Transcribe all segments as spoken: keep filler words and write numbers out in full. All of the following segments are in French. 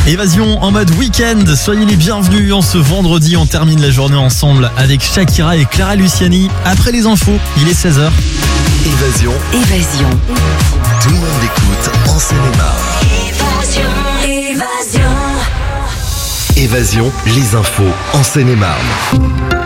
Évasion en mode week-end, soyez les bienvenus en ce vendredi, on termine la journée ensemble avec Shakira et Clara Luciani. Après les infos, il est seize heures. Évasion. Évasion. Tout le monde l'écoute en Seine-et-Marne. Évasion. Évasion. Évasion, les infos en Seine-et-Marne.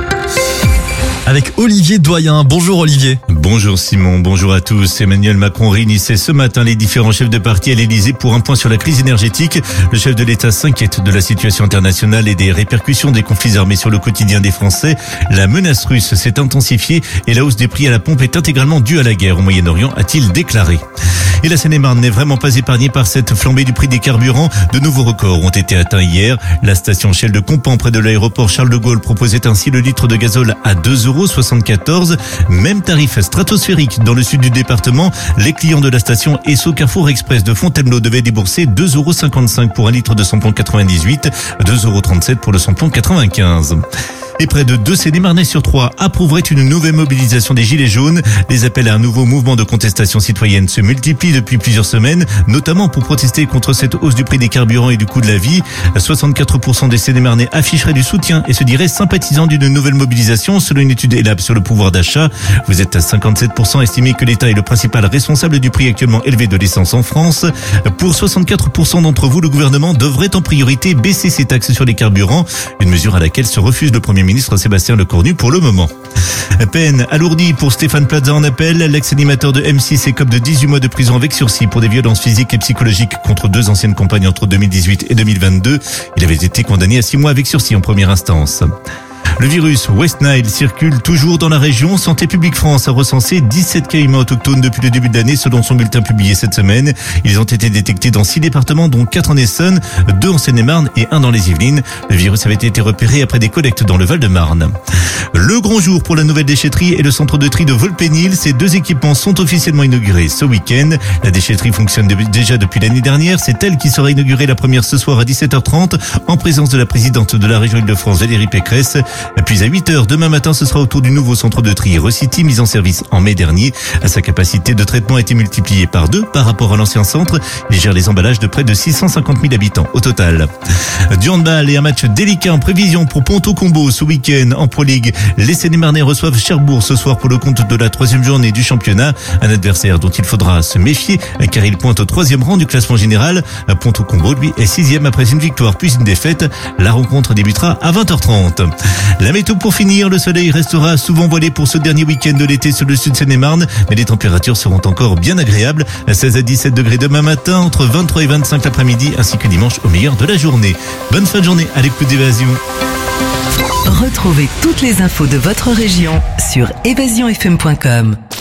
Avec Olivier Doyen. Bonjour Olivier. Bonjour Simon, bonjour à tous. Emmanuel Macron réunissait ce matin les différents chefs de parti à l'Elysée pour un point sur la crise énergétique. Le chef de l'État s'inquiète de la situation internationale et des répercussions des conflits armés sur le quotidien des Français. La menace russe s'est intensifiée et la hausse des prix à la pompe est intégralement due à la guerre au Moyen-Orient, a-t-il déclaré. Et la Seine-et-Marne n'est vraiment pas épargnée par cette flambée du prix des carburants. De nouveaux records ont été atteints hier. La station Shell de Compan, près de l'aéroport Charles de Gaulle, proposait ainsi le litre de gazole à deux euros soixante-quatorze. Même tarif stratosphérique dans le sud du département. Les clients de la station Esso Carrefour Express de Fontainebleau devaient débourser deux euros cinquante-cinq pour un litre de samplon quatre-vingt-dix-huit, deux euros trente-sept pour le samplon quatre-vingt-quinze. Et près de deux Seine-et-Marnais sur trois approuveraient une nouvelle mobilisation des Gilets jaunes. Les appels à un nouveau mouvement de contestation citoyenne se multiplient depuis plusieurs semaines, notamment pour protester contre cette hausse du prix des carburants et du coût de la vie. soixante-quatre pour cent des Seine-et-Marnais afficheraient du soutien et se diraient sympathisants d'une nouvelle mobilisation, selon une étude Elab sur le pouvoir d'achat. Vous êtes à cinquante-sept pour cent estimés que l'État est le principal responsable du prix actuellement élevé de l'essence en France. Pour soixante-quatre pour cent d'entre vous, le gouvernement devrait en priorité baisser ses taxes sur les carburants, une mesure à laquelle se refuse le Premier ministre Sébastien Lecornu pour le moment. Peine alourdie pour Stéphane Plaza en appel. L'ex-animateur de M six écope de dix-huit mois de prison avec sursis pour des violences physiques et psychologiques contre deux anciennes compagnes entre deux mille dix-huit et deux mille vingt-deux. Il avait été condamné à six mois avec sursis en première instance. Le virus West Nile circule toujours dans la région. Santé publique France a recensé dix-sept cas humains autochtones depuis le début de l'année selon son bulletin publié cette semaine. Ils ont été détectés dans six départements dont quatre en Essonne, deux en Seine-et-Marne et un dans les Yvelines. Le virus avait été repéré après des collectes dans le Val-de-Marne. Le grand jour pour la nouvelle déchetterie et le centre de tri de Volpénil. Ces deux équipements sont officiellement inaugurés ce week-end. La déchetterie fonctionne déjà depuis l'année dernière. C'est elle qui sera inaugurée la première ce soir à dix-sept heures trente en présence de la présidente de la région Île-de-France, Valérie Pécresse. Puis à huit heures demain matin, ce sera au tour du nouveau centre de tri Recity, mis en service en mai dernier. Sa capacité de traitement a été multipliée par deux par rapport à l'ancien centre. Il gère les emballages de près de six cent cinquante mille habitants au total. Du handball et un match délicat en prévision pour Ponto-Combo ce week-end en Pro League. Les Seine-et-Marnais reçoivent Cherbourg ce soir pour le compte de la troisième journée du championnat. Un adversaire dont il faudra se méfier car il pointe au troisième rang du classement général. Ponto-Combo, lui, est sixième après une victoire puis une défaite. La rencontre débutera à vingt heures trente. La météo pour finir, le soleil restera souvent voilé pour ce dernier week-end de l'été sur le sud Seine-et-Marne, mais les températures seront encore bien agréables, à seize à dix-sept degrés demain matin, entre vingt-trois et vingt-cinq l'après-midi, ainsi que dimanche au meilleur de la journée. Bonne fin de journée à l'écoute d'Évasion. Retrouvez toutes les infos de votre région sur évasion f m point com.